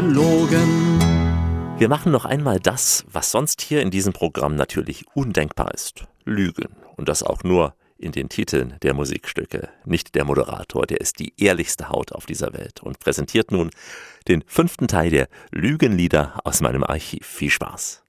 gelogen. Wir machen noch einmal das, was sonst hier in diesem Programm natürlich undenkbar ist. Lügen. Und das auch nur in den Titeln der Musikstücke. Nicht der Moderator, der ist die ehrlichste Haut auf dieser Welt und präsentiert nun den 5. Teil der Lügenlieder aus meinem Archiv. Viel Spaß.